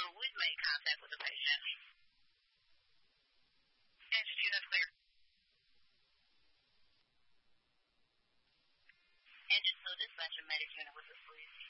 we've made contact with the patient. Engine 2, that's clear. Engine 2, dispatch a medic unit with us, please.